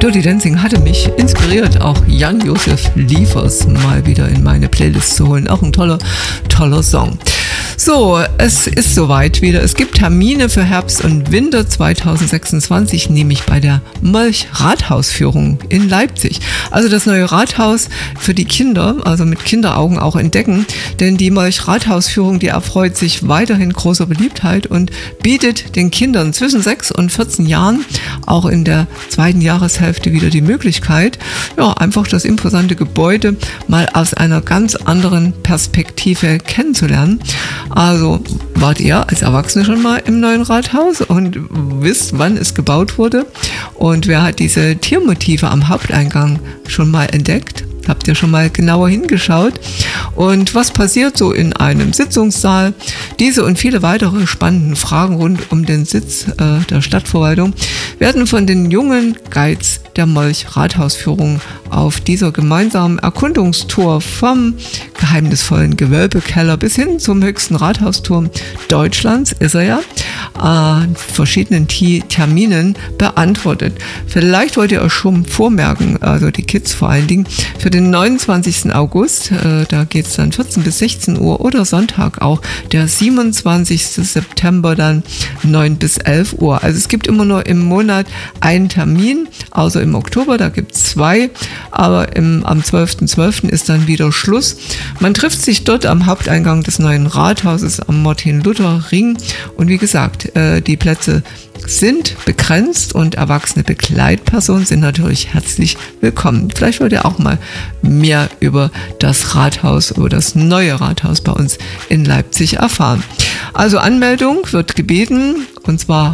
Dirty Dancing hatte mich inspiriert, auch Jan-Josef Liefers mal wieder in meine Playlist zu holen. Auch ein toller Song. So, es ist soweit wieder. Es gibt Termine für Herbst und Winter 2026, nämlich bei der Molch-Rathausführung in Leipzig. Also das neue Rathaus für die Kinder, also mit Kinderaugen auch entdecken, denn die Molch-Rathausführung, die erfreut sich weiterhin großer Beliebtheit und bietet den Kindern zwischen 6 und 14 Jahren auch in der zweiten Jahreshälfte wieder die Möglichkeit, ja, einfach das imposante Gebäude mal aus einer ganz anderen Perspektive kennenzulernen. Also wart ihr als Erwachsene schon mal im neuen Rathaus und wisst, wann es gebaut wurde? Und wer hat diese Tiermotive am Haupteingang schon mal entdeckt? Habt ihr schon mal genauer hingeschaut? Und was passiert so in einem Sitzungssaal? Diese und viele weitere spannenden Fragen rund um den Sitz der Stadtverwaltung werden von den jungen Guides der Molch-Rathausführung auf dieser gemeinsamen Erkundungstour vom geheimnisvollen Gewölbekeller bis hin zum höchsten Rathausturm Deutschlands, ist er ja, verschiedenen Terminen beantwortet. Vielleicht wollt ihr euch schon vormerken, also die Kids vor allen Dingen, für den 29. August, da geht es dann 14 bis 16 Uhr oder Sonntag auch, der 27. September dann 9 bis 11 Uhr. Also es gibt immer nur im Monat einen Termin, außer im Oktober, da gibt es 2, aber am 12.12. ist dann wieder Schluss. Man trifft sich dort am Haupteingang des neuen Rathauses am Martin-Luther-Ring und wie gesagt, die Plätze sind begrenzt und erwachsene Begleitpersonen sind natürlich herzlich willkommen. Vielleicht wollt ihr auch mal mehr über das Rathaus, über das neue Rathaus bei uns in Leipzig erfahren. Also Anmeldung wird gebeten und zwar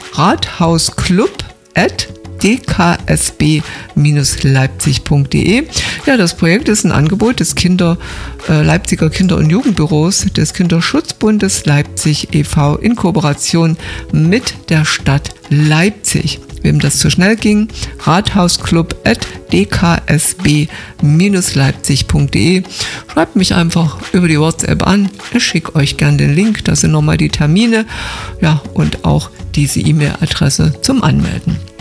rathausclub@dksb-leipzig.de. Ja, das Projekt ist ein Angebot des Leipziger Kinder- und Jugendbüros des Kinderschutzbundes Leipzig e.V. in Kooperation mit der Stadt Leipzig. Wem das zu schnell ging, rathausclub@dksb-leipzig.de. Schreibt mich einfach über die WhatsApp an. Ich schicke euch gerne den Link. Da sind nochmal die Termine, ja, und auch diese E-Mail-Adresse zum Anmelden.